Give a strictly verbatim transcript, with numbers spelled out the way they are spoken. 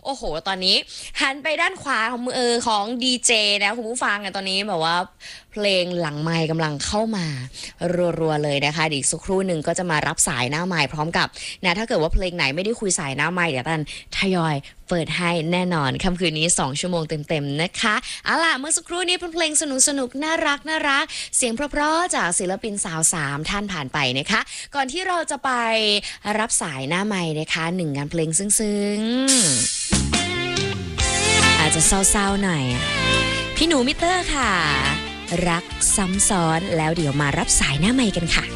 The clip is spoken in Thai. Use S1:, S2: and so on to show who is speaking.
S1: โอ้โหตอนนี้หันไปด้านขวาของมือของดีเจนะคุณผู้ฟังกันตอนนี้แบบว่าเพลงหลังไมค์กำลังเข้ามารัวๆเลยนะคะอีกสักครู่หนึ่งก็จะมารับสายหน้าไมค์พร้อมกับนะถ้าเกิดว่าเพลงไหนไม่ได้คุยสายหน้าไมค์เดี๋ยวตันทยอยเปิดให้แน่นอนค่ำคืนนี้สองชั่วโมงเต็มๆนะคะเอาล่ะเมื่อสักครู่นี้เป็นเพลงสนุกๆน่ารักน่ารักเสียงเพราะๆจากศิลปินสาวสามท่านผ่านไปนะคะก่อนที่เราจะไปรับสายหน้าไมค์นะคะหนึ่งงานเพลงซึ้งๆอาจจะเศร้าๆหน่อยพี่หนูมิเตอร์ค่ะรักซ้ำซ้อนแล้วเดี๋ยวมารับสายหน้าไมค์กันค่ะ